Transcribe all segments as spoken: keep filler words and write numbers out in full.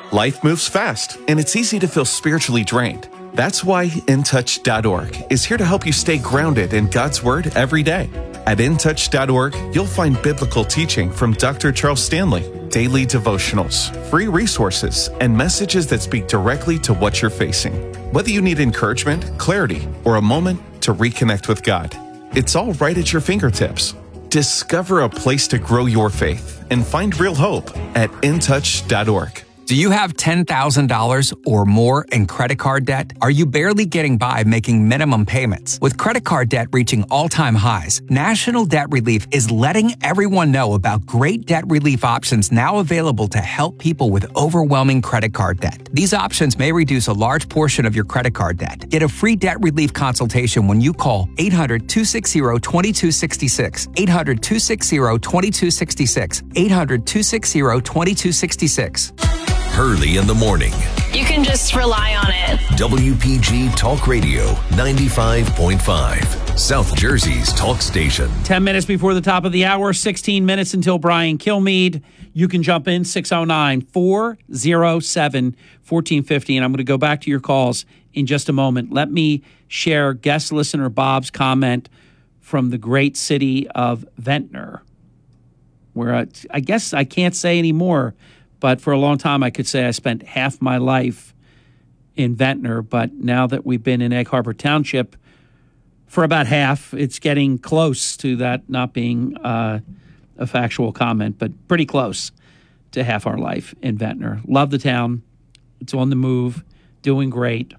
Life moves fast, and it's easy to feel spiritually drained. That's why In Touch dot org is here to help you stay grounded in God's Word every day. At In Touch dot org, you'll find biblical teaching from Doctor Charles Stanley, daily devotionals, free resources, and messages that speak directly to what you're facing. Whether you need encouragement, clarity, or a moment to reconnect with God, it's all right at your fingertips. Discover a place to grow your faith and find real hope at In Touch dot org. Do you have ten thousand dollars or more in credit card debt? Are you barely getting by making minimum payments? With credit card debt reaching all-time highs, National Debt Relief is letting everyone know about great debt relief options now available to help people with overwhelming credit card debt. These options may reduce a large portion of your credit card debt. Get a free debt relief consultation when you call eight hundred, two six zero, two two six six, eight hundred, two six zero, two two six six, eight hundred, two six zero, two two six six. Hurley in the morning. You can just rely on it. W P G Talk Radio ninety-five point five, South Jersey's talk station. Ten minutes before the top of the hour, sixteen minutes until Brian Kilmeade. You can jump in six oh nine, four oh seven, one four five oh, and I'm going to go back to your calls in just a moment. Let me share guest listener Bob's comment from the great city of Ventnor, where I, I guess I can't say anymore. But for a long time, I could say I spent half my life in Ventnor. But now that we've been in Egg Harbor Township for about half, it's getting close to that not being uh, a factual comment, but pretty close to half our life in Ventnor. Love the town. It's on the move, doing great.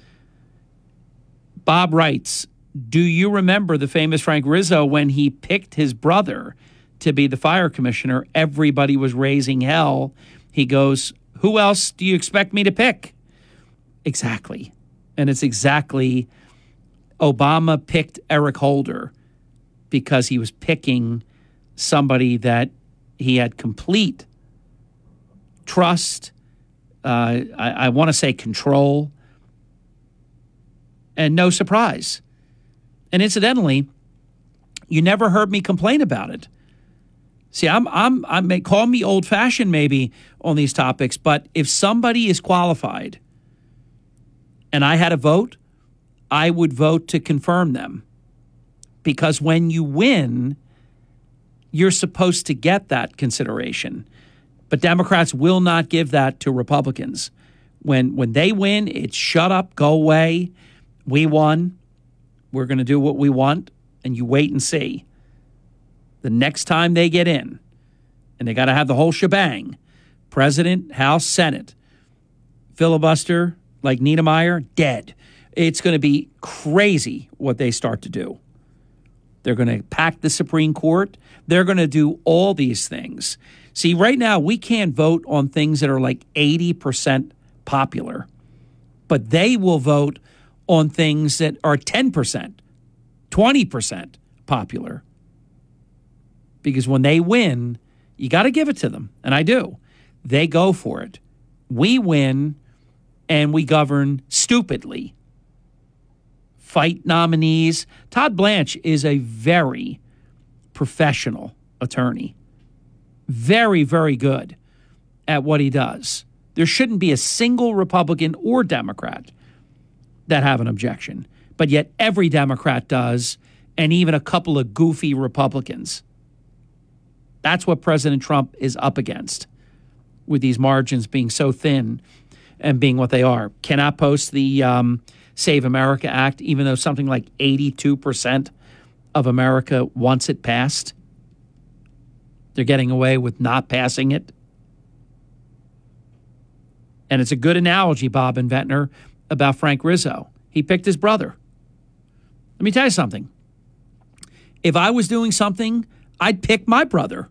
Bob writes, do you remember the famous Frank Rizzo when he picked his brother to be the fire commissioner? Everybody was raising hell. He goes, who else do you expect me to pick? Exactly. And it's exactly Obama picked Eric Holder because he was picking somebody that he had complete trust, uh, I, I want to say control, and no surprise. And incidentally, you never heard me complain about it. See, I'm, I'm, I may call me old-fashioned maybe on these topics, but if somebody is qualified and I had a vote, I would vote to confirm them. Because when you win, you're supposed to get that consideration. But Democrats will not give that to Republicans. When, when they win, it's shut up, go away. We won. We're going to do what we want, and you wait and see. The next time they get in, and they got to have the whole shebang, President, House, Senate, filibuster like Niedermeyer, dead. It's going to be crazy what they start to do. They're going to pack the Supreme Court. They're going to do all these things. See, right now, we can't vote on things that are like eighty percent popular, but they will vote on things that are ten percent, twenty percent popular. Because when they win, you got to give it to them. And I do. They go for it. We win, and we govern stupidly. Fight nominees. Todd Blanche is a very professional attorney. Very, very good at what he does. There shouldn't be a single Republican or Democrat that have an objection. But yet every Democrat does, and even a couple of goofy Republicans. That's what President Trump is up against, with these margins being so thin and being what they are. Cannot post the um, Save America Act, even though something like eighty-two percent of America wants it passed. They're getting away with not passing it. And it's a good analogy, Bob and Ventnor, about Frank Rizzo. He picked his brother. Let me tell you something. If I was doing something, I'd pick my brother.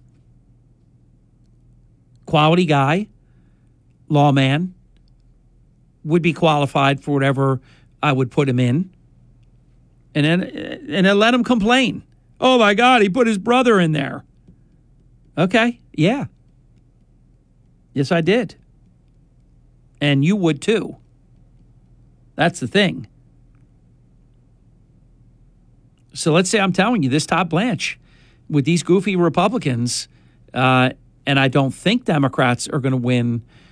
Quality guy, lawman, would be qualified for whatever I would put him in. And then, and then let him complain. Oh, my God, he put his brother in there. Okay, yeah. Yes, I did. And you would too. That's the thing. So let's say I'm telling you this Todd Blanche with these goofy Republicans, uh, and I don't think Democrats are going to win